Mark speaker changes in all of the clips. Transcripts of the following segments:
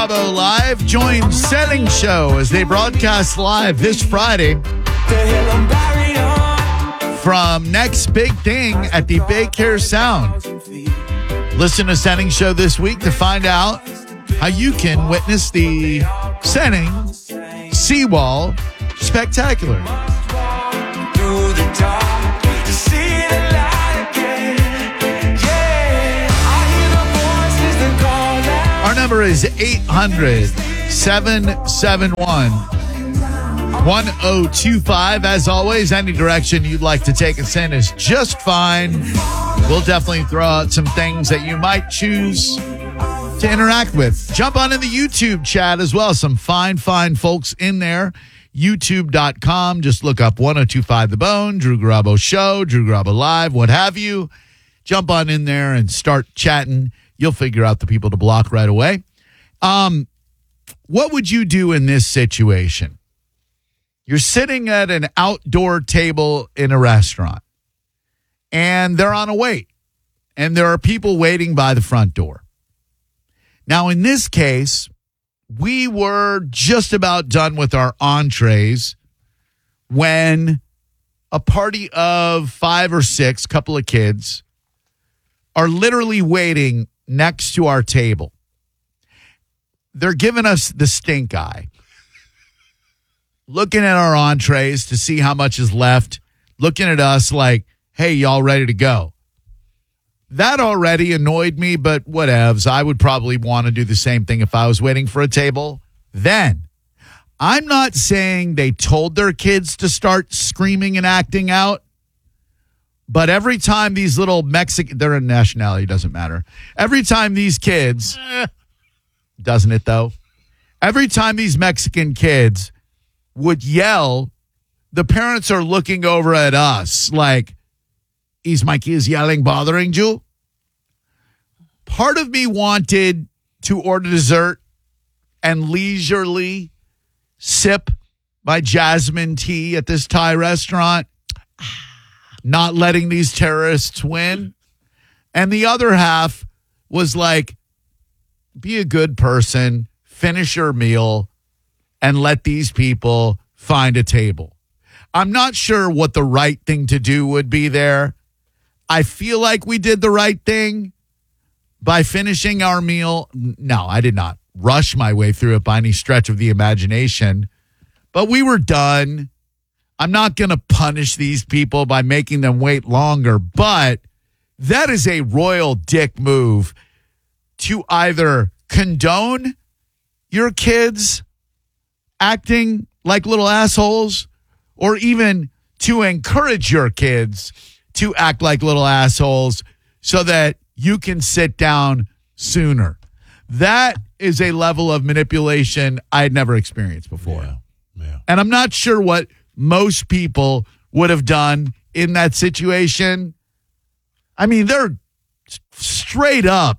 Speaker 1: Grabo Live. Join Setting Show as they broadcast live this Friday from Next Big Thing at the Big Hair Sound. Listen to Setting Show this week to find out how you can witness the Setting Seawall Spectacular.
Speaker 2: Through the dark to see the light again. Yeah, I hear the voices that call out.
Speaker 1: Our number is 800-771-1025. As always, any direction you'd like to take us in is just fine. We'll definitely throw out some things that you might choose to interact with. Jump on in the YouTube chat as well. Some fine folks in there. YouTube.com. Just look up 1025 The Bone, Drew Garabo Show, Drew Garabo Live, what have you. Jump on in there and start chatting. You'll figure out the people to block right away. What would you do in this situation? You're sitting at an outdoor table in a restaurant, and they're on a wait, and there are people waiting by the front door. Now, in this case, we were just about done with our entrees when a party of 5 or 6, couple of kids, are literally waiting next to our table. They're giving us the stink eye, looking at our entrees to see how much is left, looking at us like, hey, y'all ready to go? That already annoyed me, but whatevs. I would probably want to do the same thing if I was waiting for a table. Then, I'm not saying they told their kids to start screaming and acting out, but every time these little Mexican, they're a nationality, doesn't matter. Every time these kids, doesn't it though? Every time these Mexican kids would yell, the parents are looking over at us like, is my kids yelling bothering you? Part of me wanted to order dessert and leisurely sip my jasmine tea at this Thai restaurant, not letting these terrorists win. And the other half was like, be a good person, finish your meal, and let these people find a table. I'm not sure what the right thing to do would be there. I feel like we did the right thing by finishing our meal. No, I did not rush my way through it by any stretch of the imagination, but we were done. I'm not going to punish these people by making them wait longer, but that is a royal dick move to either condone your kids acting like little assholes or even to encourage your kids to act like little assholes so that you can sit down sooner. That is a level of manipulation I had never experienced before.
Speaker 3: Yeah.
Speaker 1: And I'm not sure what most people would have done in that situation. I mean, they're straight up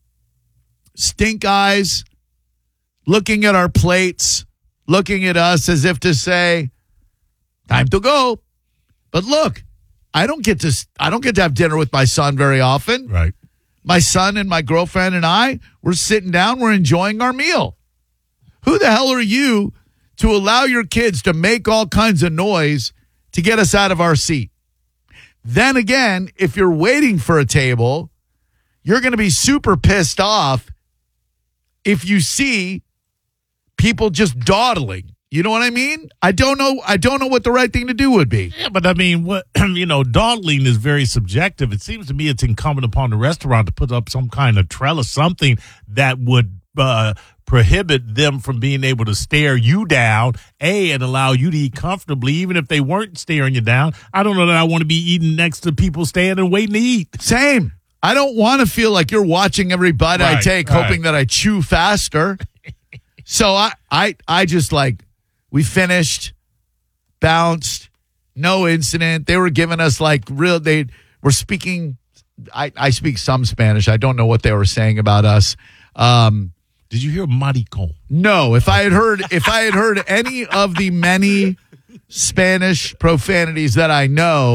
Speaker 1: stink eyes, looking at our plates, looking at us as if to say, time to go. But look, I don't get to have dinner with my son very often.
Speaker 3: Right.
Speaker 1: My son and my girlfriend and I, we're sitting down, we're enjoying our meal. Who the hell are you to allow your kids to make all kinds of noise to get us out of our seat? Then again, if you're waiting for a table, you're going to be super pissed off if you see people just dawdling. You know what I mean? I don't know what the right thing to do would be.
Speaker 3: Yeah, but I mean, dawdling is very subjective. It seems to me it's incumbent upon the restaurant to put up some kind of trellis, something that would prohibit them from being able to stare you down, and allow you to eat comfortably, even if they weren't staring you down. I don't know that I want to be eating next to people standing and waiting to eat.
Speaker 1: Same. I don't want to feel like you're watching every bite I take, hoping that I chew faster. So I just like, we finished, bounced, no incident. They were giving us they were speaking. I speak some Spanish. I don't know what they were saying about us.
Speaker 3: Did you hear maricón?
Speaker 1: No. If I had heard any of the many Spanish profanities that I know,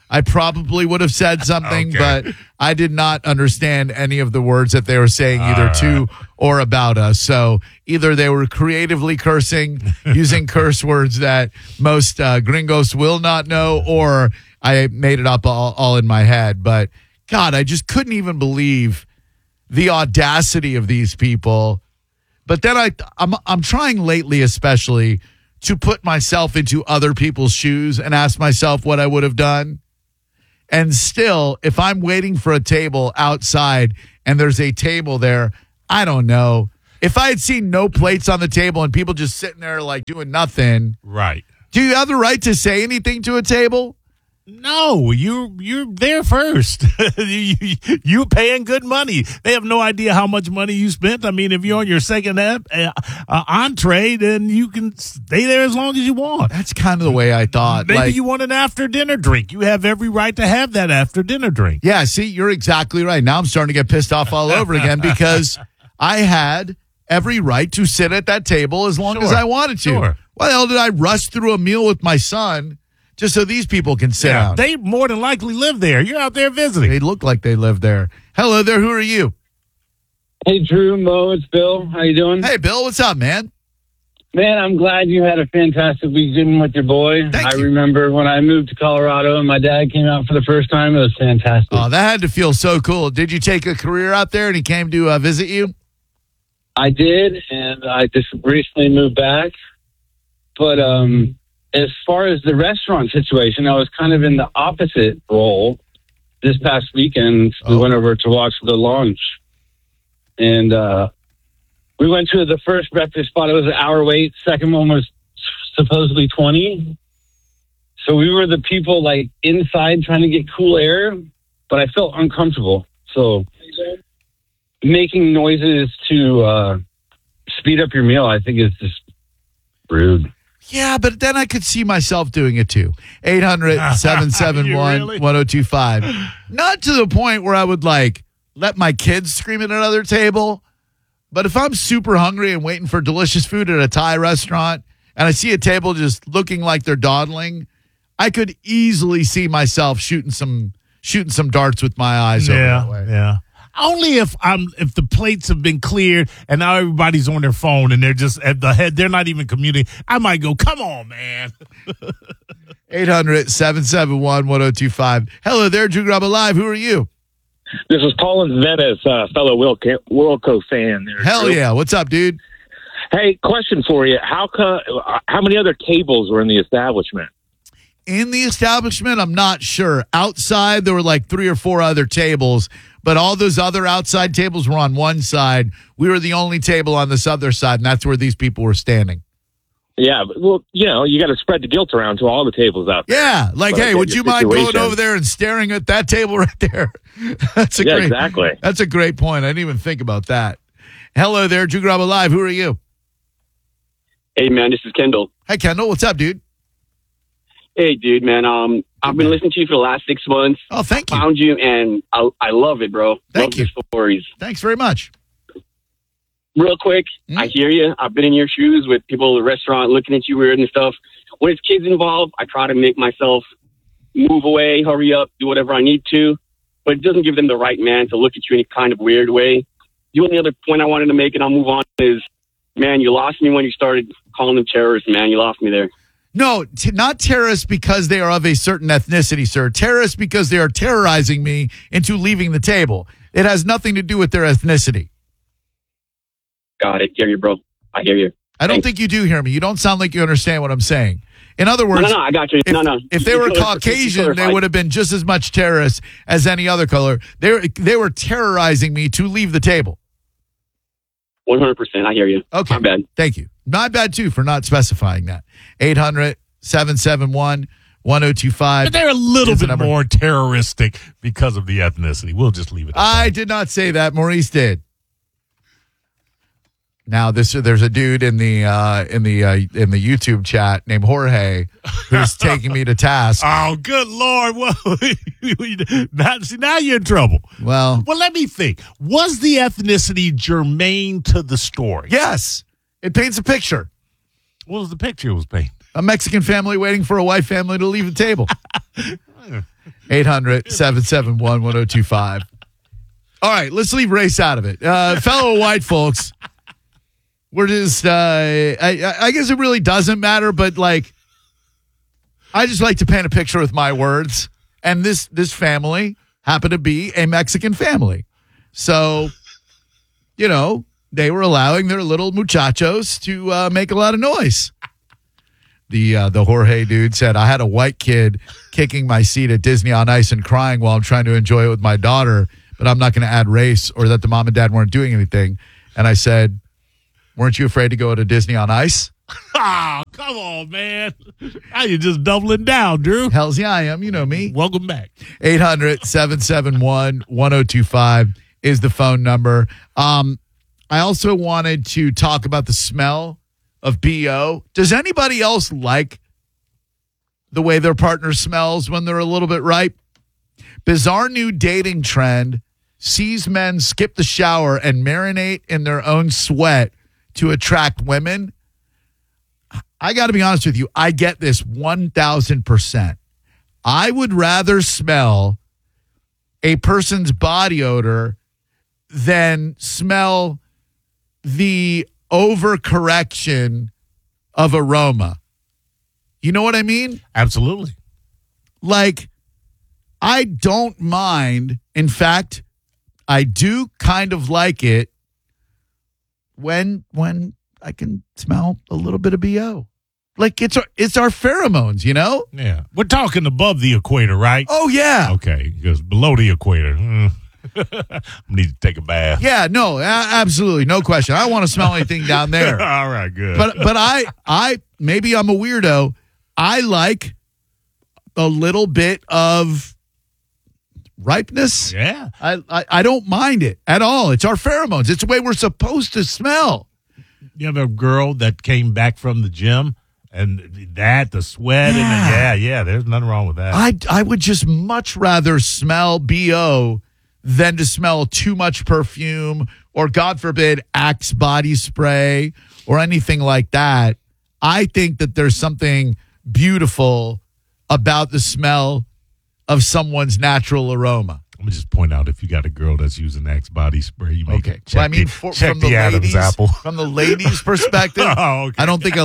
Speaker 1: I probably would have said something,
Speaker 3: Okay.
Speaker 1: but I did not understand any of the words that they were saying either to or about us. So either they were creatively cursing, using curse words that most gringos will not know, or I made it up all in my head. But God, I just couldn't even believe the audacity of these people. But then I'm trying lately, especially, to put myself into other people's shoes and ask myself what I would have done. And still, if I'm waiting for a table outside and there's a table there, I don't know. If I had seen no plates on the table and people just sitting there like doing nothing,
Speaker 3: Right.
Speaker 1: do you have the right to say anything to a table?
Speaker 3: No, you're there first. You're paying good money. They have no idea how much money you spent. I mean, if you're on your second entree, then you can stay there as long as you want.
Speaker 1: That's kind of the way I thought.
Speaker 3: Maybe
Speaker 1: Like,
Speaker 3: you want an after dinner drink. You have every right to have that after dinner drink.
Speaker 1: yeah, see, you're exactly right. Now I'm starting to get pissed off all over again because I had every right to sit at that table as long as
Speaker 3: Sure,
Speaker 1: I wanted to.
Speaker 3: sure.
Speaker 1: Why the hell did I rush through a meal with my son just so these people can sit down?
Speaker 3: They more than likely live there. You're out there visiting.
Speaker 1: They look like they live there. Hello there. Who are you?
Speaker 4: Hey, Drew, Mo, it's Bill. How you doing?
Speaker 1: Hey, Bill. What's up, man?
Speaker 4: Man, I'm glad you had a fantastic weekend with your boy.
Speaker 1: Thank
Speaker 4: I
Speaker 1: you.
Speaker 4: remember when I moved to Colorado and my dad came out for the first time. It was fantastic.
Speaker 1: Oh, that had to feel so cool. Did you take a career out there and he came to visit you?
Speaker 4: I did, and I just recently moved back. But as far as the restaurant situation, I was kind of in the opposite role. This past weekend, we went over to watch the launch. And we went to the first breakfast spot. It was an hour wait. Second one was supposedly 20. So we were the people like inside trying to get cool air, but I felt uncomfortable. So making noises to speed up your meal, I think is just rude.
Speaker 1: Yeah, but then I could see myself doing it too. 800-771-1025. Not to the point where I would like let my kids scream at another table. But if I'm super hungry and waiting for delicious food at a Thai restaurant and I see a table just looking like they're dawdling, I could easily see myself shooting some darts with my eyes over that way.
Speaker 3: Yeah. Only if the plates have been cleared and now everybody's on their phone and they're just at the head, they're not even communicating. I might go, come on, man.
Speaker 1: 800-771-1025. Hello there, Drew Grub Alive. Who are you?
Speaker 5: This is Paul in Venice, fellow Wilco fan. There,
Speaker 1: Hell
Speaker 5: Drew.
Speaker 1: yeah. What's up, dude?
Speaker 5: Hey, question for you. How many other tables were in the establishment?
Speaker 1: In the establishment, I'm not sure. Outside, there were like 3 or 4 other tables, but all those other outside tables were on one side. We were the only table on this other side, and that's where these people were standing.
Speaker 5: Yeah, well, you got to spread the guilt around to all the tables out there.
Speaker 1: Yeah, like,
Speaker 5: But I
Speaker 1: hey,
Speaker 5: get
Speaker 1: would
Speaker 5: your
Speaker 1: you mind going
Speaker 5: situation.
Speaker 1: over there and staring at that table right there? That's
Speaker 5: Yeah, exactly.
Speaker 1: That's a great point. I didn't even think about that. Hello there, Drew Grub Alive. Who are you?
Speaker 6: Hey, man, this is Kendall.
Speaker 1: Hey, Kendall. What's up, dude?
Speaker 6: Hey, dude, man. I've been listening to you for the last 6 months.
Speaker 1: Oh, thank you.
Speaker 6: Found you, and I love it, bro.
Speaker 1: Thank
Speaker 6: love
Speaker 1: you.
Speaker 6: your stories.
Speaker 1: Thanks very much.
Speaker 6: Real quick, I hear you. I've been in your shoes with people at the restaurant looking at you weird and stuff. When it's kids involved, I try to make myself move away, hurry up, do whatever I need to. But it doesn't give them the right, man, to look at you in a kind of weird way. The only other point I wanted to make, and I'll move on, is, man, you lost me when you started calling them terrorists, man. You lost me there.
Speaker 1: No, not terrorists because they are of a certain ethnicity, sir. Terrorists because they are terrorizing me into leaving the table. It has nothing to do with their ethnicity.
Speaker 6: Got it. Hear you, bro. I hear you.
Speaker 1: I don't
Speaker 6: Thanks.
Speaker 1: think you do hear me. You don't sound like you understand what I'm saying. In other words,
Speaker 6: No, I got you.
Speaker 1: if they were Caucasian, they would have been just as much terrorists as any other color. They were terrorizing me to leave the table.
Speaker 6: 100%. I hear you.
Speaker 1: Okay.
Speaker 6: My bad.
Speaker 1: Thank you. My bad, too, for not specifying that. 800-771-1025.
Speaker 3: But they're a little
Speaker 1: is the
Speaker 3: bit
Speaker 1: number.
Speaker 3: more terroristic because of the ethnicity. We'll just leave it at
Speaker 1: I
Speaker 3: that.
Speaker 1: did not say that. Maurice did. Now there's a dude in the YouTube chat named Jorge who's taking me to task.
Speaker 3: Oh, good Lord. Well, now you're in trouble.
Speaker 1: Well,
Speaker 3: Well, let me think. Was the ethnicity germane to the story?
Speaker 1: yes, it paints a picture.
Speaker 3: What was the picture it was painting?
Speaker 1: A Mexican family waiting for a white family to leave the table. 800-771-1025. All right, let's leave race out of it. Fellow white folks, we're just, I guess it really doesn't matter, but like, I just like to paint a picture with my words. And this family happened to be a Mexican family. So, you know, they were allowing their little muchachos to make a lot of noise. The Jorge dude said, I had a white kid kicking my seat at Disney on Ice and crying while I'm trying to enjoy it with my daughter, but I'm not going to add race or that the mom and dad weren't doing anything. And I said, weren't you afraid to go to Disney on Ice?
Speaker 3: Oh, come on, man. Now you're just doubling down, Drew.
Speaker 1: Hells yeah, I am. You know me.
Speaker 3: Welcome back.
Speaker 1: 800-771-1025 is the phone number. I also wanted to talk about the smell of BO. Does anybody else like the way their partner smells when they're a little bit ripe? Bizarre new dating trend sees men skip the shower and marinate in their own sweat to attract women. I got to be honest with you. I get this 1,000%. I would rather smell a person's body odor than smell the overcorrection of aroma. You know what I mean?
Speaker 3: Absolutely.
Speaker 1: Like, I don't mind. In fact, I do kind of like it when I can smell a little bit of BO. Like, it's our pheromones, you know?
Speaker 3: Yeah. We're talking above the equator, right?
Speaker 1: Oh, yeah.
Speaker 3: Okay, because below the equator, I need to take a bath.
Speaker 1: Yeah, no, absolutely. No question. I don't want to smell anything down there.
Speaker 3: All right, good.
Speaker 1: But I maybe I'm a weirdo. I like a little bit of ripeness.
Speaker 3: Yeah.
Speaker 1: I don't mind it at all. It's our pheromones. It's the way we're supposed to smell.
Speaker 3: You have a girl that came back from the gym and the sweat and there's nothing wrong with that.
Speaker 1: I would just much rather smell BO than to smell too much perfume or, God forbid, Axe body spray or anything like that. I think that there's something beautiful about the smell of someone's natural aroma.
Speaker 3: Let me just point out, if you got a girl that's using Axe body spray, you make it.
Speaker 1: Well, I mean,
Speaker 3: check
Speaker 1: from the
Speaker 3: Adam's
Speaker 1: ladies,
Speaker 3: apple.
Speaker 1: from the ladies' perspective,
Speaker 3: Oh, okay.
Speaker 1: I don't think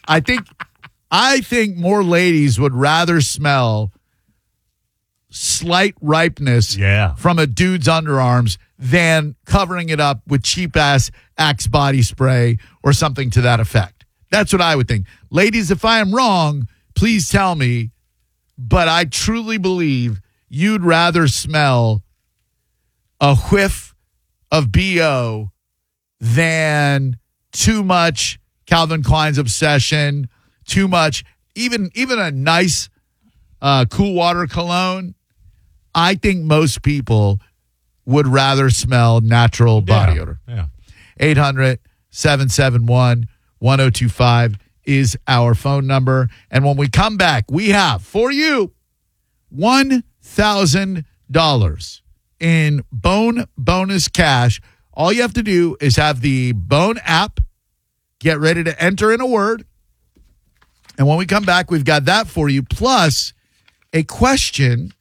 Speaker 1: I think more ladies would rather smell slight ripeness from a dude's underarms than covering it up with cheap-ass Axe body spray or something to that effect. That's what I would think. Ladies, if I am wrong, please tell me, but I truly believe you'd rather smell a whiff of BO than too much Calvin Klein's Obsession, too much, even a nice cool water cologne. I think most people would rather smell natural body odor.
Speaker 3: Yeah.
Speaker 1: 800-771-1025 is our phone number. And when we come back, we have for you $1,000 in Bone bonus cash. All you have to do is have the Bone app, get ready to enter in a word. And when we come back, we've got that for you, plus a question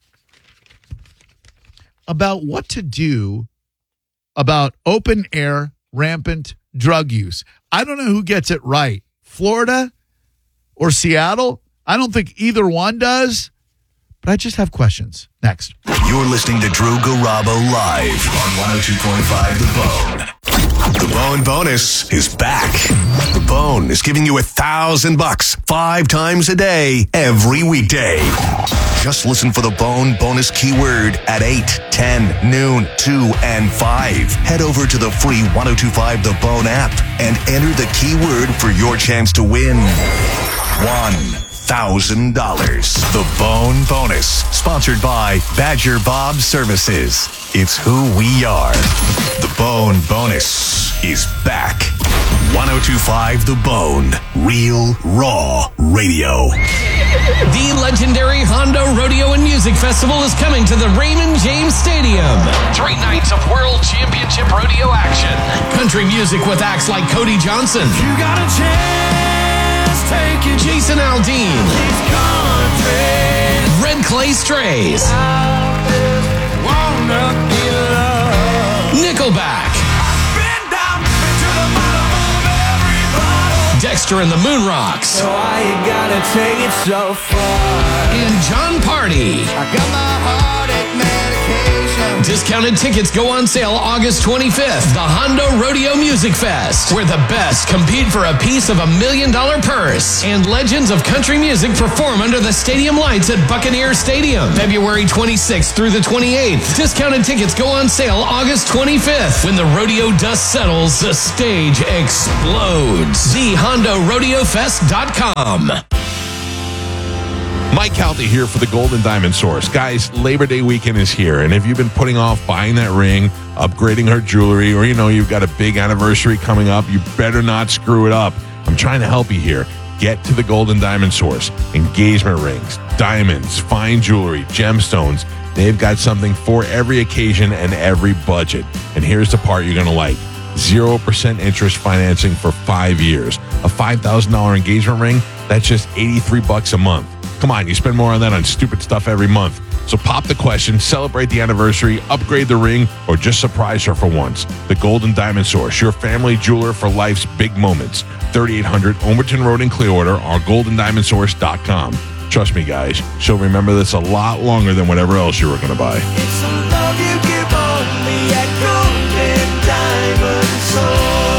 Speaker 1: about what to do about open air rampant drug use. I don't know who gets it right, Florida or Seattle. I don't think either one does, but I just have questions. Next.
Speaker 7: You're listening to Drew Garabo live on 102.5 The Bone. The Bone bonus is back. The Bone is giving you $1,000 5 times a day, every weekday. Just listen for the Bone bonus keyword at 8, 10, noon, 2, and 5. Head over to the free 102.5 The Bone app and enter the keyword for your chance to win $1,000. The Bone bonus, sponsored by Badger Bob Services. It's who we are. The Bone bonus is back. 102.5 The Bone, real, raw radio.
Speaker 8: The legendary Honda Rodeo and Music Festival is coming to the Raymond James Stadium. 3 nights of World Championship Rodeo action. Country music with acts like Cody Johnson.
Speaker 2: You got a chance, take it.
Speaker 8: Jason Aldean.
Speaker 2: Country.
Speaker 8: Red Clay Strays,
Speaker 2: Wanna get love.
Speaker 8: Nickelback,
Speaker 2: Been down to the bottom of every bottle.
Speaker 8: Dexter and the Moonrocks,
Speaker 2: Why you gotta take it so far?
Speaker 8: and John Party.
Speaker 2: I got my heartache medication.
Speaker 8: Discounted tickets go on sale August 25th. The Hondo Rodeo Music Fest, where the best compete for a piece of $1 million purse. And legends of country music perform under the stadium lights at Buccaneer Stadium, February 26th through the 28th. Discounted tickets go on sale August 25th. When the rodeo dust settles, the stage explodes. TheHondoRodeoFest.com.
Speaker 9: Mike Calta here for the Golden Diamond Source. Guys, Labor Day weekend is here, and if you've been putting off buying that ring, upgrading her jewelry, or you've got a big anniversary coming up, you better not screw it up. I'm trying to help you here. Get to the Golden Diamond Source. Engagement rings, diamonds, fine jewelry, gemstones. They've got something for every occasion and every budget. And here's the part you're going to like. 0% interest financing for 5 years. A $5,000 engagement ring, that's just $83 a month. Come on, you spend more on that on stupid stuff every month. So pop the question, celebrate the anniversary, upgrade the ring, or just surprise her for once. The Golden Diamond Source, your family jeweler for life's big moments. 3800 Overton Road in Clearwater, or goldendiamondsource.com. Trust me, guys, she'll remember this a lot longer than whatever else you were going to buy.
Speaker 2: It's some love you give only at Golden Diamond Source.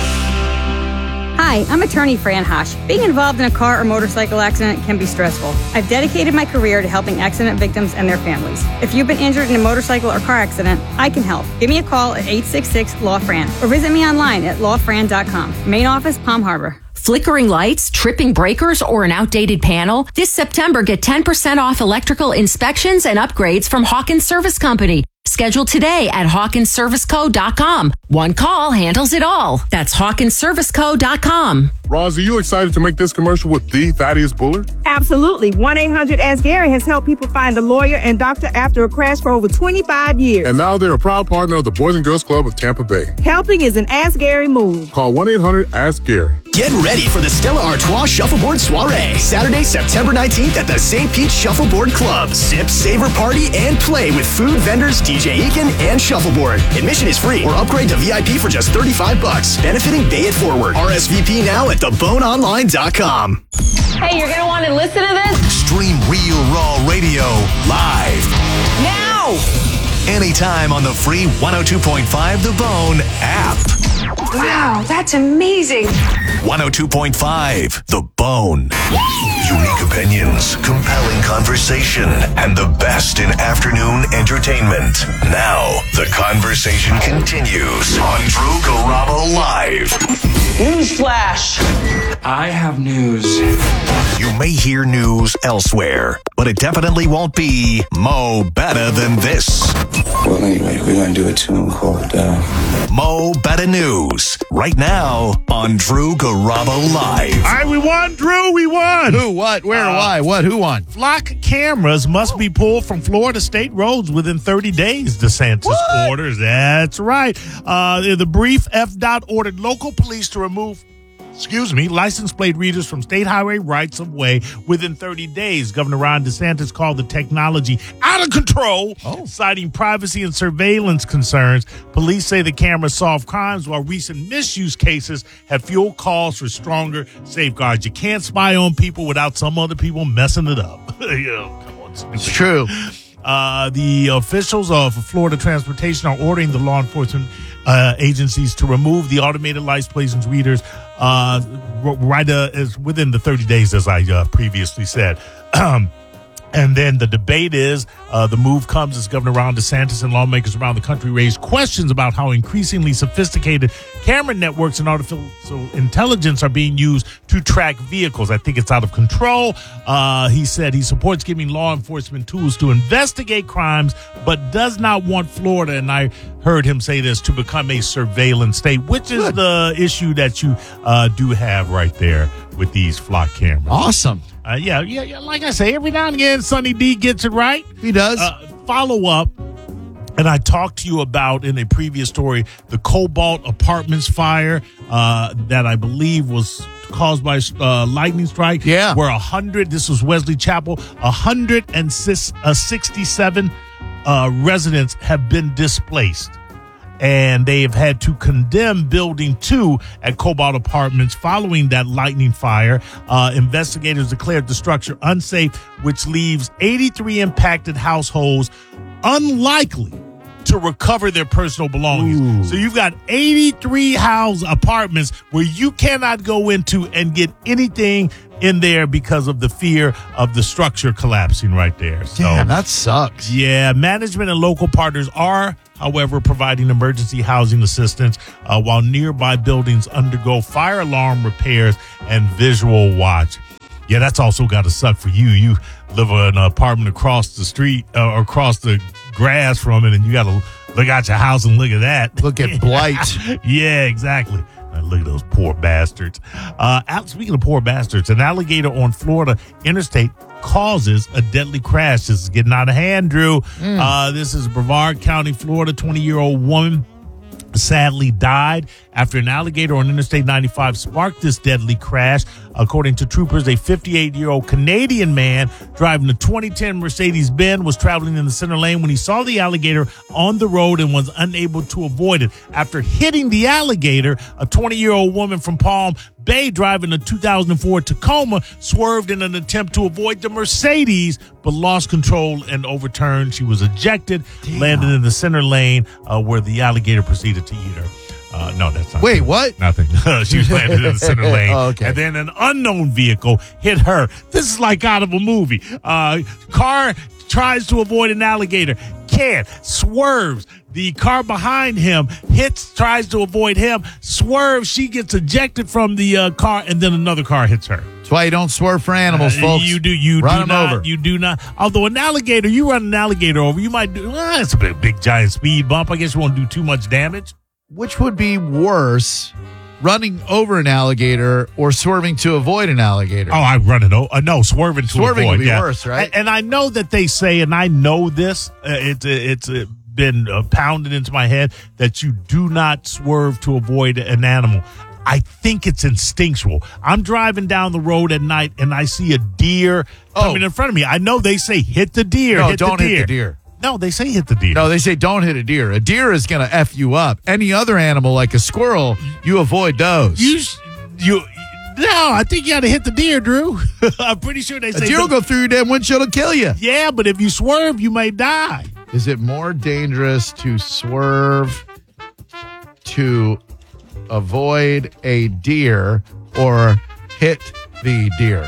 Speaker 10: Hi, I'm attorney Fran Hosh. Being involved in a car or motorcycle accident can be stressful. I've dedicated my career to helping accident victims and their families. If you've been injured in a motorcycle or car accident, I can help. Give me a call at 866-LAW-FRAN or visit me online at lawfran.com. Main office, Palm Harbor.
Speaker 11: Flickering lights, tripping breakers, or an outdated panel? This September, get 10% off electrical inspections and upgrades from Hawkins Service Company. Schedule today at HawkinsServiceCo.com. One call handles it all. That's HawkinsServiceCo.com.
Speaker 12: Roz, are you excited to make this commercial with the Thaddeus Bullard?
Speaker 13: Absolutely. 1-800-ASK-GARY has helped people find a lawyer and doctor after a crash for over 25 years.
Speaker 12: And now they're a proud partner of the Boys and Girls Club of Tampa Bay.
Speaker 13: Helping is an Ask Gary move.
Speaker 12: Call 1-800-ASK-GARY.
Speaker 14: Get ready for the Stella Artois Shuffleboard Soiree, Saturday, September 19th at the St. Pete Shuffleboard Club. Sip, savor, party, and play with food vendors, DJ Eakin, and Shuffleboard. Admission is free or upgrade to VIP for just $35, benefiting Bay It Forward. RSVP now at theboneonline.com.
Speaker 15: Hey, you're going to want to listen to this?
Speaker 7: Stream Real Raw Radio live.
Speaker 15: Now!
Speaker 7: Anytime on the free 102.5 The Bone app.
Speaker 15: Wow, that's amazing.
Speaker 7: 102.5 The Bone. Unique opinions, compelling conversation, and the best in afternoon entertainment. Now, the conversation continues on Drew Garabo Live.
Speaker 14: Newsflash. I have news.
Speaker 7: You may hear news elsewhere, but it definitely won't be Mo Better Than This.
Speaker 16: Well, anyway, we're going to do a tune called
Speaker 7: Mo Better News, right now on Drew Garabo Live.
Speaker 3: All right, we won, Drew. We won.
Speaker 1: Who, what, where, why, what, who won?
Speaker 3: Flock cameras must be pulled from Florida state roads within 30 days, DeSantis orders. That's right. The brief FDOT ordered local police to remove license plate readers from state highway rights of way within 30 days. Governor Ron DeSantis called the technology out of control, citing privacy and surveillance concerns. Police say the cameras solve crimes, while recent misuse cases have fueled calls for stronger safeguards. You can't spy on people without some other people messing it up. Come on,
Speaker 1: it's true.
Speaker 3: The officials of Florida Transportation are ordering the law enforcement agencies to remove the automated license plate readers within the 30 days, as I previously said. And then the debate is, the move comes as Governor Ron DeSantis and lawmakers around the country raise questions about how increasingly sophisticated camera networks and artificial intelligence are being used to track vehicles. I think it's out of control. He said he supports giving law enforcement tools to investigate crimes, but does not want Florida, and I heard him say this, to become a surveillance state, which is the issue that you do have right there with these flock cameras.
Speaker 1: Awesome.
Speaker 3: Yeah. Like I say, every now and again, Sonny D gets it right.
Speaker 1: He does.
Speaker 3: Follow up And I talked to you about in a previous story the Cobalt Apartments fire that I believe was caused by lightning strike.
Speaker 1: Yeah.
Speaker 3: Where this was Wesley Chapel, 167 residents have been displaced. And they have had to condemn Building 2 at Cobalt Apartments following that lightning fire. Investigators declared the structure unsafe, which leaves 83 impacted households unlikely to recover their personal belongings.
Speaker 1: Ooh.
Speaker 3: So you've got 83 apartments where you cannot go into and get anything in there because of the fear of the structure collapsing right there. So,
Speaker 1: Damn, that sucks.
Speaker 3: Yeah, management and local partners are, however, providing emergency housing assistance while nearby buildings undergo fire alarm repairs and visual watch. Yeah, that's also got to suck for you. You live in an apartment across the street or across the grass from it, and you got to look out your house and look at that.
Speaker 1: Look at blight.
Speaker 3: Yeah, exactly. Look at those poor bastards. Speaking of poor bastards, an alligator on Florida interstate causes a deadly crash. This is getting out of hand, Drew. This is Brevard County, Florida. 20-year-old woman sadly died after an alligator on Interstate 95 sparked this deadly crash. According to troopers, a 58-year-old Canadian man driving a 2010 Mercedes-Benz was traveling in the center lane when he saw the alligator on the road and was unable to avoid it. After hitting the alligator, a 20-year-old woman from Palm Bay driving a 2004 Tacoma swerved in an attempt to avoid the Mercedes, but lost control and overturned. She was ejected, landed in the center lane where the alligator proceeded to eat her. No, that's not.
Speaker 1: Wait,
Speaker 3: true.
Speaker 1: what?
Speaker 3: Nothing. She was landed in the center lane.
Speaker 1: Oh, okay.
Speaker 3: And then an unknown vehicle hit her. This is like out of a movie. Car tries to avoid an alligator. Can't. Swerves. The car behind him tries to avoid him. Swerves. She gets ejected from the car, and then another car hits her.
Speaker 1: That's why you don't swerve for animals, folks.
Speaker 3: You
Speaker 1: run them over.
Speaker 3: You do not. Although an alligator, you run an alligator over, you might do. It's a big giant speed bump. I guess you won't do too much damage.
Speaker 1: Which would be worse, running over an alligator or swerving to avoid an alligator?
Speaker 3: Oh, I run it over. No, swerving to avoid.
Speaker 1: Swerving would be worse, right?
Speaker 3: And I know that they say, and I know this, it's been pounded into my head, that you do not swerve to avoid an animal. I think it's instinctual. I'm driving down the road at night and I see a deer coming in front of me. I know they say hit the deer.
Speaker 1: No, don't hit the deer.
Speaker 3: No, they say hit the deer.
Speaker 1: No, they say don't hit a deer. A deer is going to F you up. Any other animal like a squirrel, you avoid those.
Speaker 3: No, I think you got to hit the deer, Drew. I'm pretty sure they say
Speaker 1: a deer will go through your damn windshield and kill you.
Speaker 3: Yeah, but if you swerve, you may die.
Speaker 1: Is it more dangerous to swerve to avoid a deer or hit the deer?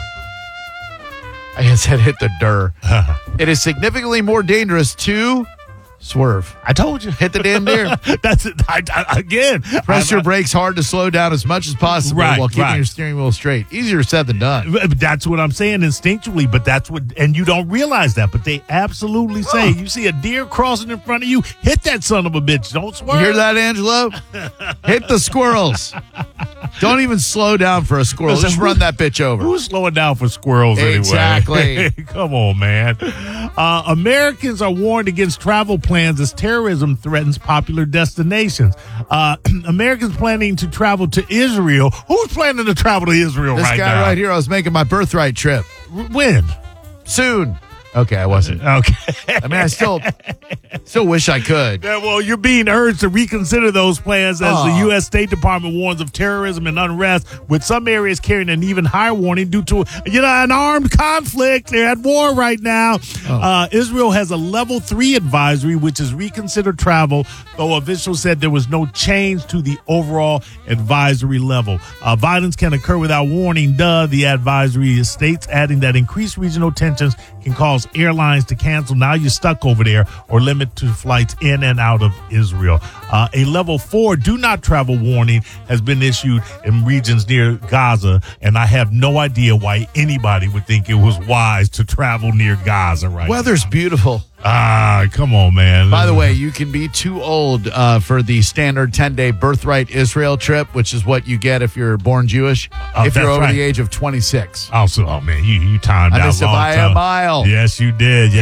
Speaker 1: I said hit the deer. It is significantly more dangerous to swerve.
Speaker 3: I told you.
Speaker 1: Hit the damn deer.
Speaker 3: That's it. Again.
Speaker 1: Press your brakes hard to slow down as much as possible while keeping your steering wheel straight. Easier said than done.
Speaker 3: That's what I'm saying instinctually, but that's what, and you don't realize that, but they absolutely say, you see a deer crossing in front of you, hit that son of a bitch. Don't swerve.
Speaker 1: You hear that, Angelo? Hit the squirrels. Don't even slow down for a squirrel. Just run that bitch over.
Speaker 3: Who's slowing down for squirrels anyway?
Speaker 1: Exactly.
Speaker 3: Come on, man. Americans are warned against travel plans as terrorism threatens popular destinations. Americans planning to travel to Israel. Who's planning to travel to Israel
Speaker 1: this
Speaker 3: right now?
Speaker 1: This guy right here, I was making my birthright trip.
Speaker 3: When?
Speaker 1: Soon. Okay, I wasn't.
Speaker 3: Okay.
Speaker 1: I mean, I still wish I could.
Speaker 3: Yeah, well, you're being urged to reconsider those plans as the U.S. State Department warns of terrorism and unrest, with some areas carrying an even higher warning due to an armed conflict. They're at war right now. Israel has a level 3 advisory, which is reconsider travel, though officials said there was no change to the overall advisory level. Violence can occur without warning, the advisory states, adding that increased regional tensions can cause airlines to cancel. Now you're stuck over there, or limit to flights in and out of Israel. A level 4 do not travel warning has been issued in regions near Gaza, and I have no idea why anybody would think it was wise to travel near Gaza right
Speaker 1: Weather's
Speaker 3: now.
Speaker 1: Beautiful.
Speaker 3: Come on, man.
Speaker 1: By the way, you can be too old for the standard 10-day birthright Israel trip, which is what you get if you're born Jewish, if you're over the age of 26.
Speaker 3: Also, man, you timed out
Speaker 1: I missed it by a mile.
Speaker 3: Yes, you did. Yes,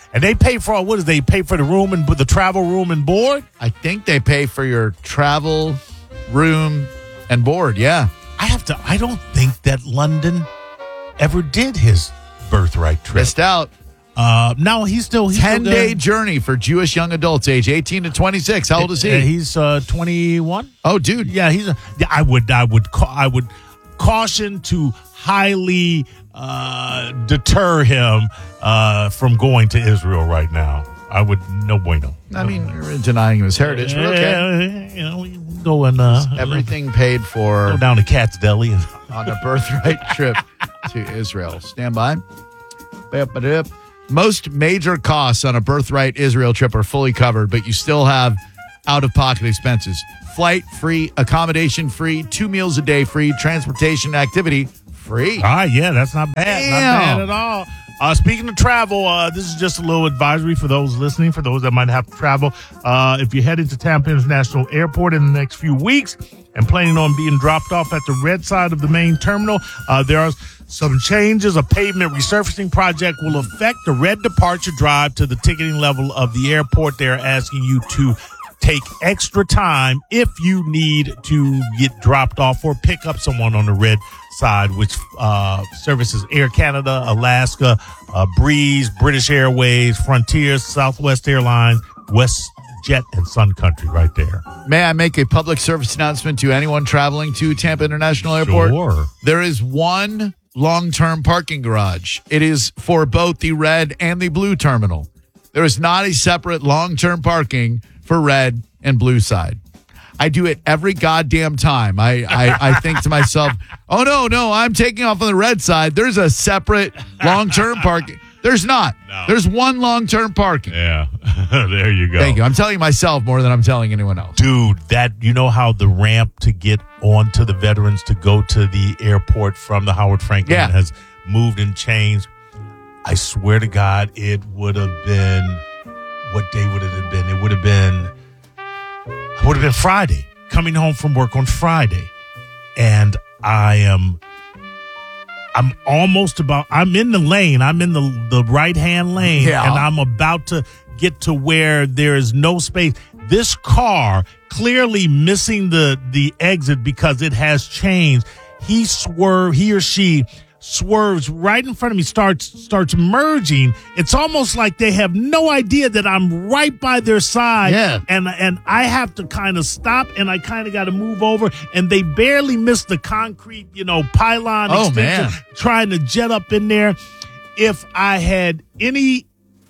Speaker 3: And they pay for what? They pay for the room and the travel room and board?
Speaker 1: I think they pay for your travel, room, and board. Yeah.
Speaker 3: I don't think that London ever did his birthright trip.
Speaker 1: Missed out.
Speaker 3: No, he's still
Speaker 1: 10-day journey for Jewish young adults age 18 to 26. How old is he?
Speaker 3: He's 21.
Speaker 1: Oh, dude.
Speaker 3: Yeah, I would caution to highly deter him from going to Israel right now. I would no bueno.
Speaker 1: I mean, you're denying his heritage, but okay.
Speaker 3: You know, you can go and
Speaker 1: everything paid for.
Speaker 3: Go down to Cat's Deli
Speaker 1: on a birthright trip to Israel. Stand by. Most major costs on a birthright Israel trip are fully covered, but you still have out-of-pocket expenses. Flight free, accommodation free, 2 meals a day free, transportation activity free.
Speaker 3: Yeah, that's not bad.
Speaker 1: Damn.
Speaker 3: Not bad at all. Speaking of travel, this is just a little advisory for those listening, for those that might have to travel. If you're heading to Tampa International Airport in the next few weeks and planning on being dropped off at the red side of the main terminal, there are some changes. A pavement resurfacing project will affect the red departure drive to the ticketing level of the airport. They're asking you to take extra time if you need to get dropped off or pick up someone on the red side, which services Air Canada, Alaska, Breeze, British Airways, Frontier, Southwest Airlines, WestJet, and Sun Country right there.
Speaker 1: May I make a public service announcement to anyone traveling to Tampa International Airport?
Speaker 3: Sure.
Speaker 1: There is one long-term parking garage. It is for both the red and the blue terminal. There is not a separate long-term parking for red and blue side. I do it every goddamn time. I think to myself, oh, no, I'm taking off on the red side. There's a separate long-term parking. There's not.
Speaker 3: No.
Speaker 1: There's one long-term parking.
Speaker 3: Yeah, there you go.
Speaker 1: Thank you. I'm telling myself more than I'm telling anyone else.
Speaker 3: Dude, you know how the ramp to get onto the Veterans to go to the airport from the Howard Franklin has moved and changed? I swear to God, it would have been, what day would it have been? It would have been Friday, coming home from work on Friday. And I'm in the lane. I'm in the right-hand lane, and I'm about to get to where there is no space. This car, clearly missing the exit because it has changed. He or she swerves right in front of me, starts merging. It's almost like they have no idea that I'm right by their side.
Speaker 1: Yeah.
Speaker 3: And I have to kind of stop, and I kind of got to move over, and they barely missed the concrete, pylon extension, trying to jet up in there. If I had any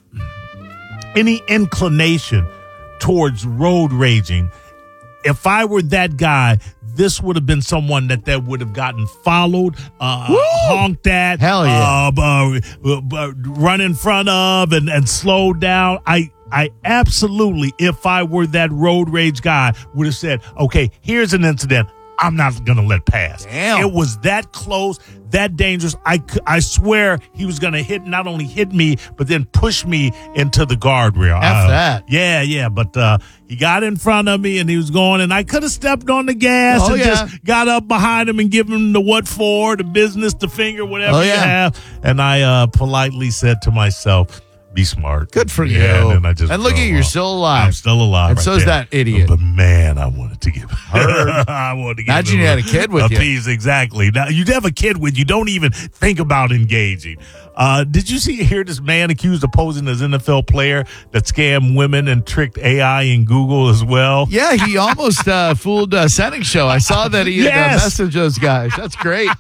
Speaker 3: inclination towards road raging, if I were that guy, this would have been someone that would have gotten followed, honked at,
Speaker 1: hell yeah,
Speaker 3: run in front of and slowed down. I absolutely, if I were that road rage guy, would have said, okay, here's an incident I'm not going to let pass.
Speaker 1: Damn.
Speaker 3: It was that close, that dangerous. I swear he was going to not only hit me, but then push me into the guardrail.
Speaker 1: F that.
Speaker 3: Yeah. But he got in front of me and he was going, and I could have stepped on the gas just got up behind him and given him the what for, the business, the finger, whatever you have. And I politely said to myself, be smart.
Speaker 1: Good for you.
Speaker 3: And I just
Speaker 1: look at you, you're still alive.
Speaker 3: I'm still alive.
Speaker 1: And so's that idiot.
Speaker 3: But man, I wanted to give. I wanted to give.
Speaker 1: Imagine you had a kid with you.
Speaker 3: A piece, exactly. Now you'd have a kid with you. Don't even think about engaging. Did you hear this man accused of posing as an NFL player that scammed women and tricked AI in Google as well?
Speaker 1: Yeah, he almost fooled Setting Show. I saw that he had messaged those guys. That's great.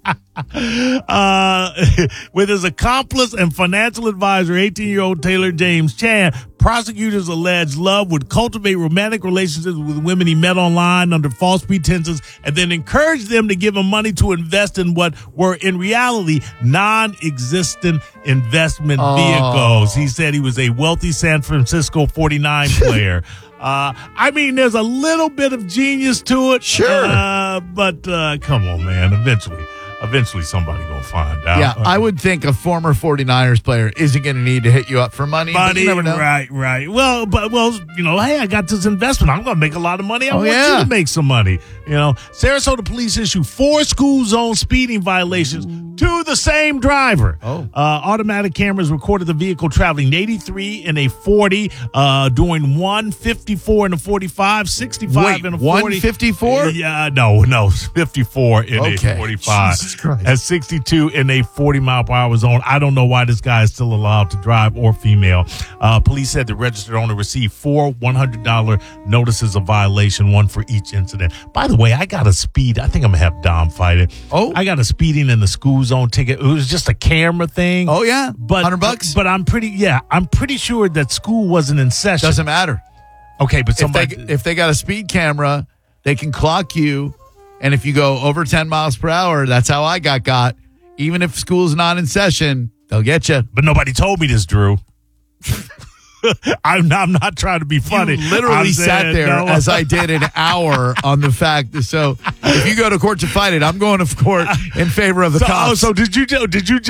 Speaker 3: With his accomplice and financial advisor, 18-year-old Taylor James Chan, prosecutors allege Love would cultivate romantic relationships with women he met online under false pretenses and then encourage them to give him money to invest in what were in reality non-existent investment vehicles. He said he was a wealthy San Francisco 49 player. I mean, there's a little bit of genius to it.
Speaker 1: Sure.
Speaker 3: But come on, man. Eventually somebody gonna find out.
Speaker 1: Yeah, I would think a former 49ers player isn't going to need to hit you up for money. But you never know.
Speaker 3: Right. Well, hey, I got this investment. I'm going to make a lot of money. I want you to make some money. Sarasota police issue 4 school zone speeding violations to the same driver.
Speaker 1: Oh.
Speaker 3: Automatic cameras recorded the vehicle traveling 83 in a 40, doing 154 in a 45, 65
Speaker 1: Wait,
Speaker 3: in a 40.
Speaker 1: 154?
Speaker 3: Yeah, no, 54 in
Speaker 1: Okay.
Speaker 3: a 45.
Speaker 1: Jesus Christ.
Speaker 3: At 62 in a 40-mile-per-hour zone. I don't know why this guy is still allowed to drive or female. Police said the registered owner received 4 $100 notices of violation, one for each incident. By the way, I got a speed. I think I'm going to have Dom fight it.
Speaker 1: Oh.
Speaker 3: I got a speeding in the school zone ticket. It was just a camera thing.
Speaker 1: Oh, yeah?
Speaker 3: But
Speaker 1: $100?
Speaker 3: But I'm pretty sure that school wasn't in session.
Speaker 1: Doesn't matter.
Speaker 3: Okay, but somebody...
Speaker 1: If they got a speed camera, they can clock you. And if you go over 10 miles per hour, that's how I got. Even if school's not in session, they'll get you.
Speaker 3: But nobody told me this, Drew. I'm not trying to be funny.
Speaker 1: You literally sat there as I did an hour on the fact. So if you go to court to fight it, I'm going to court in favor of the cops.
Speaker 3: So did you